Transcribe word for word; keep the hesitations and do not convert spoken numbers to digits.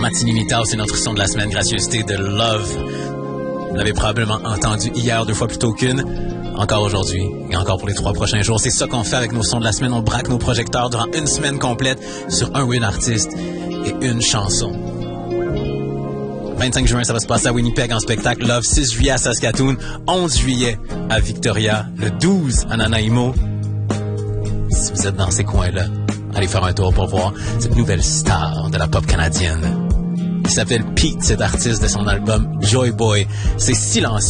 Martini Mitao, c'est notre son de la semaine, gracieuseté de Love. Vous l'avez probablement entendu hier deux fois plutôt qu'une. Encore aujourd'hui et encore pour les trois prochains jours. C'est ça qu'on fait avec nos sons de la semaine. On braque nos projecteurs durant une semaine complète sur un ou une artiste et une chanson. vingt-cinq juin, ça va se passer à Winnipeg en spectacle. Love, six juillet à Saskatoon, onze juillet à Victoria, le douze à Nanaimo. Si vous êtes dans ces coins-là, allez faire un tour pour voir cette nouvelle star de la pop canadienne. Il s'appelle Pete, cet artiste de son album Joy Boy. C'est silencieux.